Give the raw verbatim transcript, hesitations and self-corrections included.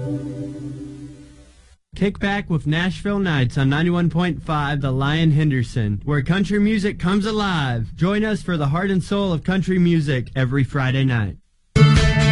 Kick back with Nashville Nights on ninety-one point five The Lion Henderson, where country music comes alive. Join us for the heart and soul of country music every Friday night.